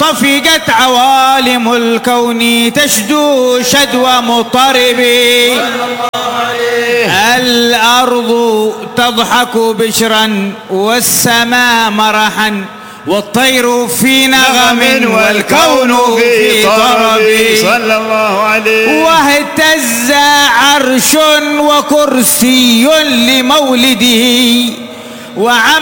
صفقت عوالم الكون تشدو شدوى مضطربي. الأرض تضحك بشرا والسماء مرحا والطير في نغم والكون في طرب. صلى الله عليه. واهتز عرش وكرسي لمولده